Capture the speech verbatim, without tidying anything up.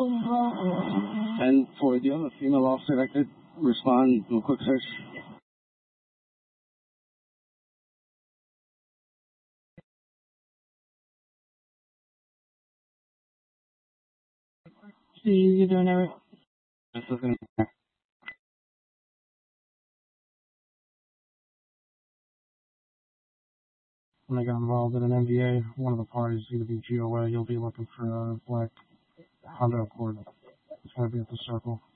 And for the other female officer that could respond, do a quick search. See, you doing everything? Just looking. When I got involved in an M V A, one of the parties is going to be G O A. You'll be looking for a black Honda Accord. It's going to be at the circle.